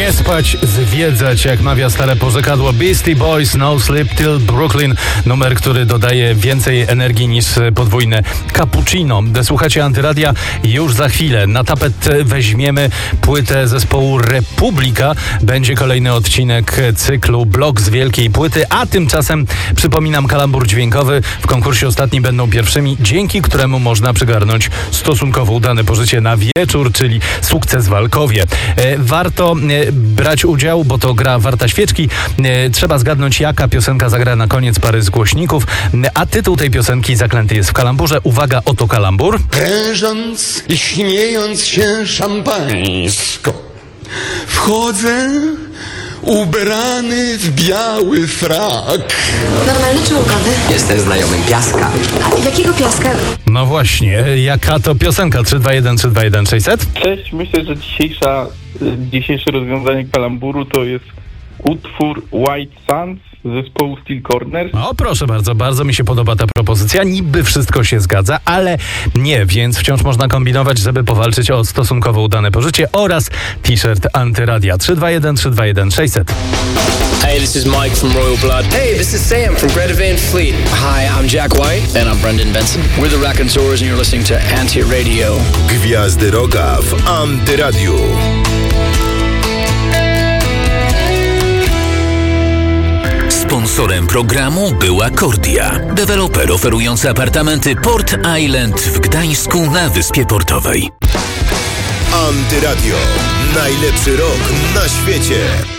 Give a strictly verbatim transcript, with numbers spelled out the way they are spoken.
Nie spać, zwiedzać, jak mawia stare porzekadło. Beastie Boys, No Sleep Till Brooklyn. Numer, który dodaje więcej energii niż podwójne cappuccino. Słuchacie Antyradia już za chwilę. Na tapet weźmiemy płytę zespołu Republika. Będzie kolejny odcinek cyklu Blok z wielkiej płyty, a tymczasem przypominam kalambur dźwiękowy. W konkursie ostatni będą pierwszymi, dzięki któremu można przygarnąć stosunkowo udane pożycie na wieczór, czyli sukces w Alkowie. E, warto e, brać udział, bo to gra warta świeczki. E, trzeba zgadnąć, jaka piosenka zagra na koniec pary z głośników, e, a tytuł tej piosenki zaklęty jest w kalamburze. Uwaga, oto kalambur. Prężąc i śmiejąc się szampańsko, wchodzę ubrany w biały frak. Normalny czy łąkowy? Jestem znajomym Piaska. A jakiego Piaska? No właśnie, jaka to piosenka? trzy dwa jeden trzy dwa jeden sześćset? Cześć, myślę, że dzisiejsza, dzisiejsze rozwiązanie kalamburu to jest utwór White Sands zespołu Steel Corners. O, proszę bardzo, bardzo mi się podoba ta propozycja. Niby wszystko się zgadza, ale nie, więc wciąż można kombinować, żeby powalczyć o stosunkowo udane pożycie oraz t-shirt Antyradia. trzy dwa jeden trzy dwa jeden sześćset. Hey, this is Mike from Royal Blood. Hey, this is Sam from Greta Van Fleet. Hi, I'm Jack White. And I'm Brendan Benson. We're the Raconteurs and you're listening to Anti-Radio. Gwiazdy Rocka w Antyradiu. Sponsorem programu była Kordia, deweloper oferujący apartamenty Port Island w Gdańsku na Wyspie Portowej. Antyradio. Najlepszy rok na świecie.